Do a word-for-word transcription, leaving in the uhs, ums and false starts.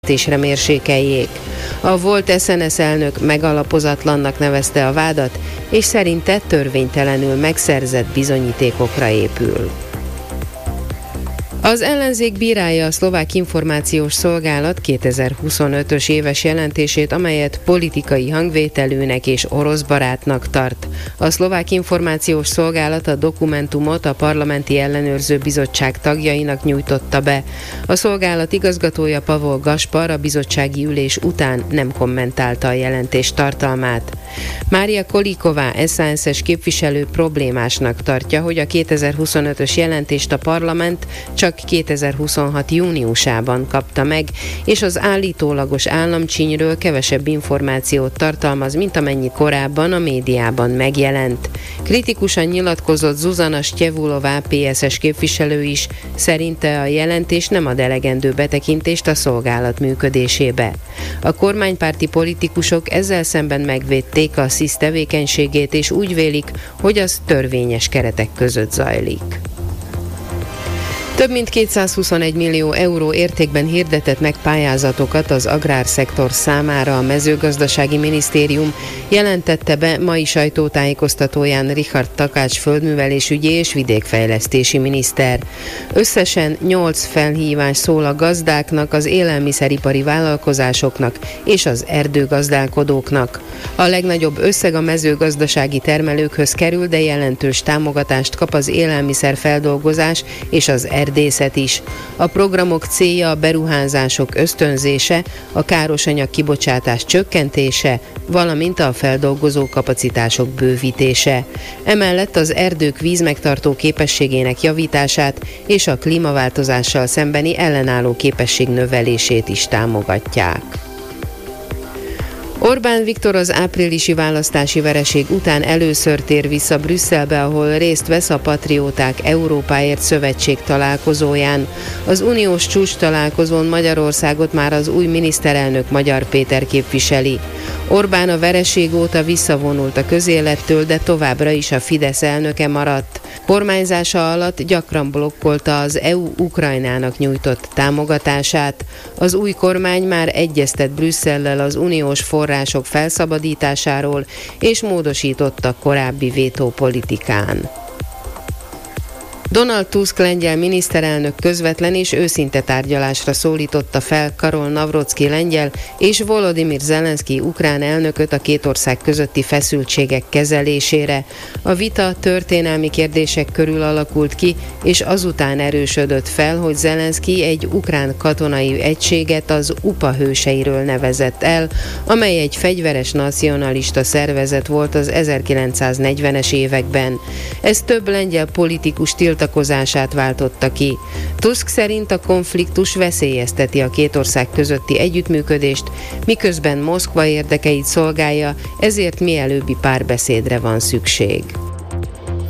és mérsékeljék. A volt es en es elnök megalapozatlannak nevezte a vádat, és szerinte törvénytelenül megszerzett bizonyítékokra épül. Az ellenzék bírálja a Szlovák Információs Szolgálat kétezer-huszonötös éves jelentését, amelyet politikai hangvételűnek és orosz barátnak tart. A Szlovák Információs Szolgálat a dokumentumot a Parlamenti Ellenőrző Bizottság tagjainak nyújtotta be. A szolgálat igazgatója Pavol Gaspar a bizottsági ülés után nem kommentálta a jelentés tartalmát. Mária Kolíková es zé es es képviselő problémásnak tartja, hogy a kétezer-huszonötös jelentést a parlament csak kétezer-huszonhat júniusában kapta meg, és az állítólagos államcsínyről kevesebb információt tartalmaz, mint amennyi korábban a médiában megjelent. Kritikusan nyilatkozott Zuzana Stjevulová pé es es képviselő is, szerinte a jelentés nem ad elegendő betekintést a szolgálat működésébe. A kormánypárti politikusok ezzel szemben megvédték a szísz tevékenységét, és úgy vélik, hogy az törvényes keretek között zajlik. Több mint kétszázhuszonegy millió euró értékben hirdetett meg pályázatokat az agrárszektor számára a mezőgazdasági minisztérium, jelentette be mai sajtótájékoztatóján Richard Takács földművelésügyi és vidékfejlesztési miniszter. Összesen nyolc felhívás szól a gazdáknak, az élelmiszeripari vállalkozásoknak és az erdőgazdálkodóknak. A legnagyobb összeg a mezőgazdasági termelőkhöz kerül, de jelentős támogatást kap az élelmiszerfeldolgozás és az erdészet is. A programok célja a beruházások ösztönzése, a károsanyag kibocsátás csökkentése, valamint a feldolgozó kapacitások bővítése. Emellett az erdők vízmegtartó képességének javítását és a klímaváltozással szembeni ellenálló képesség növelését is támogatják. Orbán Viktor az áprilisi választási vereség után először tér vissza Brüsszelbe, ahol részt vesz a Patrióták Európáért Szövetség találkozóján. Az uniós csúcs találkozón Magyarországot már az új miniszterelnök Magyar Péter képviseli. Orbán a vereség óta visszavonult a közélettől, de továbbra is a Fidesz elnöke maradt. Kormányzása alatt gyakran blokkolta az é u Ukrajnának nyújtott támogatását. Az új kormány már egyeztet Brüsszellel az uniós források felszabadításáról, és módosította korábbi vétópolitikán. Donald Tusk lengyel miniszterelnök közvetlen és őszinte tárgyalásra szólította fel Karol Navrocki lengyel és Volodymyr Zelenszky ukrán elnököt a két ország közötti feszültségek kezelésére. A vita történelmi kérdések körül alakult ki, és azután erősödött fel, hogy Zelenszky egy ukrán katonai egységet, az u pé á hőseiről nevezett el, amely egy fegyveres nacionalista szervezet volt az ezerkilencszáznegyvenes években. Ez több lengyel politikus tiltakozását váltotta ki. Tusk szerint a konfliktus veszélyezteti a két ország közötti együttműködést, miközben Moszkva érdekeit szolgálja, ezért mielőbbi párbeszédre van szükség.